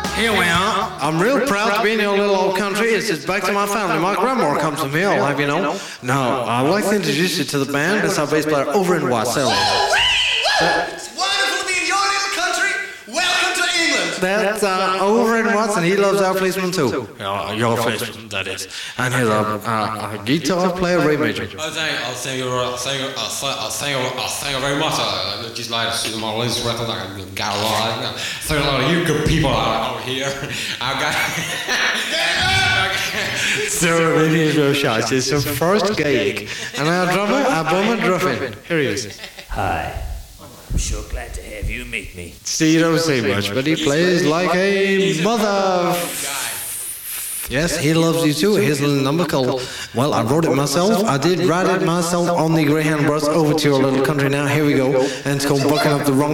Here we are. I'm real proud to be in your little old country. It's back to my family. My grandma comes from here, I'll have you know. Now, I'd like to introduce you to the band. It's our bass player over in Wasell. It's wonderful to be in your little country. Welcome to England. That's over in Watson. He loves our policeman too. Your policeman, that is. And he's a guitar player, Ray Major. Thank you very much. I just like to see my list record. I got a lot. Thank a lot of you good people out here. I've got. So it is real shots. It's his first gig. And our drummer, Bummer Druffin. Here he is. Hi. I'm sure glad to have you meet me. See, you don't say much, but he plays like a mother. Yes, he loves you too. His little number called, well, I wrote it myself. I did write it myself on the Greyhound bus over to your little country now. Here we go. And it's called Bucking Up the Wrong.